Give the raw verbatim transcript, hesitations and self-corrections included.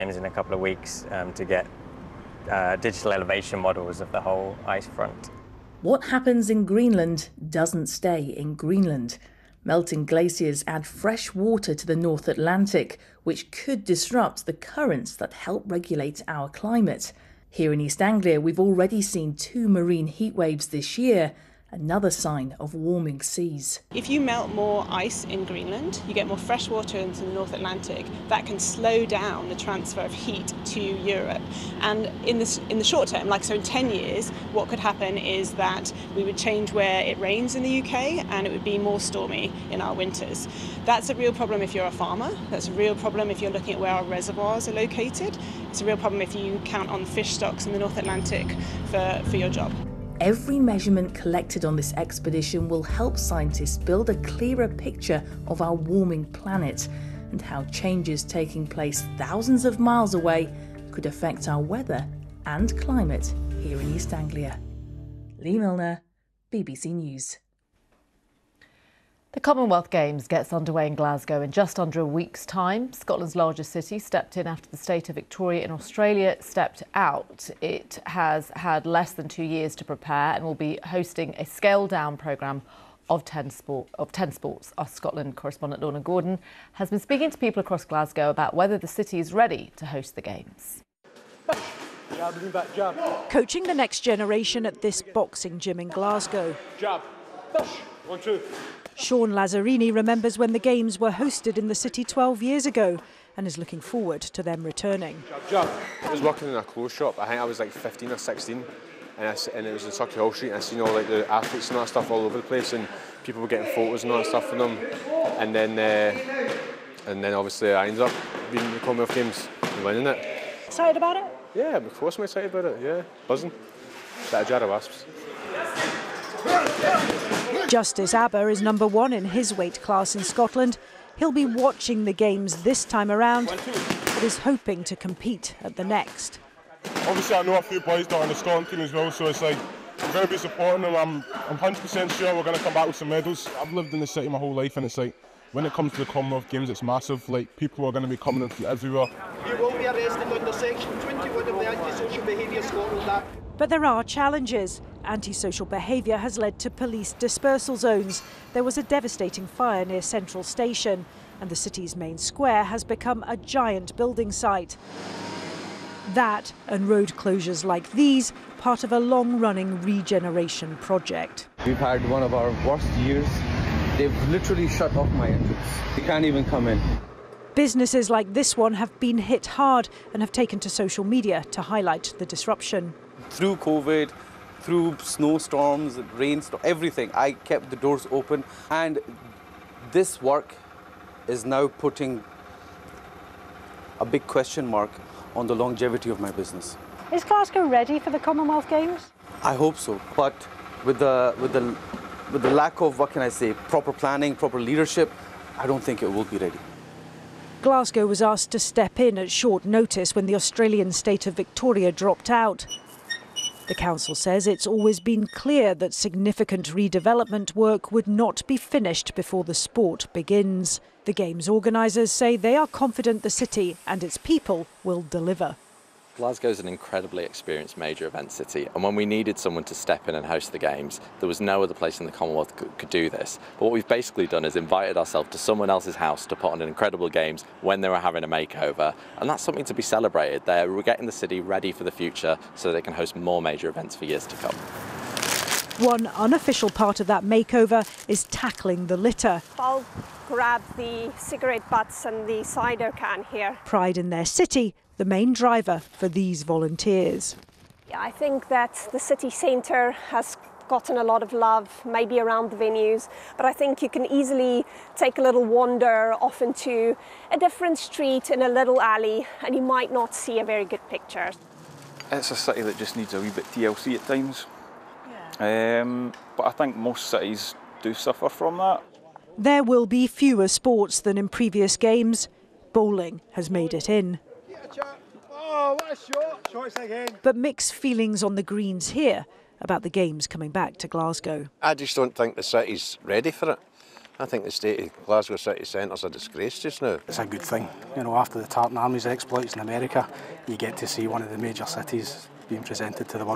in a couple of weeks um, to get uh, digital elevation models of the whole ice front. What happens in Greenland doesn't stay in Greenland. Melting glaciers add fresh water to the North Atlantic, which could disrupt the currents that help regulate our climate. Here in East Anglia, we've already seen two marine heat waves this year, another sign of warming seas. If you melt more ice in Greenland, you get more fresh water into the North Atlantic. That can slow down the transfer of heat to Europe. And in this, in the short term, like so in ten years, what could happen is that we would change where it rains in the U K and it would be more stormy in our winters. That's a real problem if you're a farmer. That's a real problem if you're looking at where our reservoirs are located. It's a real problem if you count on fish stocks in the North Atlantic for, for your job. Every measurement collected on this expedition will help scientists build a clearer picture of our warming planet and how changes taking place thousands of miles away could affect our weather and climate here in East Anglia. Lee Milner, B B C News. The Commonwealth Games gets underway in Glasgow in just under a week's time. Scotland's largest city stepped in after the state of Victoria in Australia stepped out. It has had less than two years to prepare and will be hosting a scaled-down programme of ten, sport, of ten sports. Our Scotland correspondent Lorna Gordon has been speaking to people across Glasgow about whether the city is ready to host the Games. Jab, lean back, jab. Coaching the next generation at this boxing gym in Glasgow. Jab. One, two. Sean Lazzarini remembers when the Games were hosted in the city twelve years ago and is looking forward to them returning. Jab, jab. I was working in a clothes shop. I think I was like fifteen or sixteen, and, I, and it was in Circular Street. And I seen all like the athletes and that stuff all over the place, and people were getting photos and all that stuff of them. And then, uh, and then obviously I ended up being in the Commonwealth Games and winning it. Excited about it? Yeah, of course I'm excited about it. Yeah, buzzing. Bit of jar of wasps. Justice Aber is number one in his weight class in Scotland. He'll be watching the Games this time around, but is hoping to compete at the next. Obviously, I know a few boys that are on the Scotland team as well, so it's like we're going to be supporting them. I'm, I'm one hundred percent sure we're going to come back with some medals. I've lived in the city my whole life, and it's like when it comes to the Commonwealth Games, it's massive. Like people are going to be coming in from everywhere. You will be arrested under Section twenty-one of the Antisocial Behaviour Scotland Act. But there are challenges. Antisocial behaviour has led to police dispersal zones. There was a devastating fire near Central Station, and the city's main square has become a giant building site. That and road closures like these, part of a long-running regeneration project. We've had one of our worst years. They've literally shut off my entrance. You can't even come in. Businesses like this one have been hit hard and have taken to social media to highlight the disruption. Through COVID, through snowstorms, rainstorms, everything, I kept the doors open, and this work is now putting a big question mark on the longevity of my business. Is Glasgow ready for the Commonwealth Games? I hope so, but with the, with the, with the lack of, what can I say, proper planning, proper leadership, I don't think it will be ready. Glasgow was asked to step in at short notice when the Australian state of Victoria dropped out. The council says it's always been clear that significant redevelopment work would not be finished before the sport begins. The Games organisers say they are confident the city and its people will deliver. Glasgow is an incredibly experienced major event city, and when we needed someone to step in and host the Games, there was no other place in the Commonwealth could, could do this. But what we've basically done is invited ourselves to someone else's house to put on an incredible Games when they were having a makeover, and that's something to be celebrated. They're getting the city ready for the future so that it can host more major events for years to come. One unofficial part of that makeover is tackling the litter. I'll grab the cigarette butts and the cider can here. Pride in their city, the main driver for these volunteers. Yeah, I think that the city centre has gotten a lot of love, maybe around the venues, but I think you can easily take a little wander off into a different street in a little alley and you might not see a very good picture. It's a city that just needs a wee bit T L C at times, yeah. um, but I think most cities do suffer from that. There will be fewer sports than in previous Games. Bowling has made it in. Oh, what a shot! Shots again. But mixed feelings on the greens here about the Games coming back to Glasgow. I just don't think the city's ready for it. I think the state of Glasgow city centre's a disgrace just now. It's a good thing. You know, after the Tartan Army's exploits in America, you get to see one of the major cities being presented to the world.